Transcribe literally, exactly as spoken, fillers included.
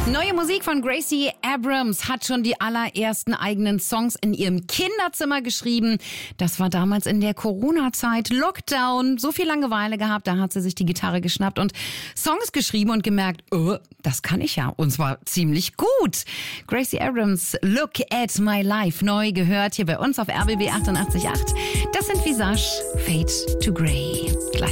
Neue Musik von Gracie Abrams hat schon die allerersten eigenen Songs in ihrem Kinderzimmer geschrieben. Das war damals in der Corona-Zeit, Lockdown, so viel Langeweile gehabt, da hat sie sich die Gitarre geschnappt und Songs geschrieben und gemerkt, oh, das kann ich ja, und zwar ziemlich gut. Gracie Abrams, Look at My Life, neu gehört hier bei uns auf R B B achtundachtzig Komma acht. Das sind Visage, Fade to Grey.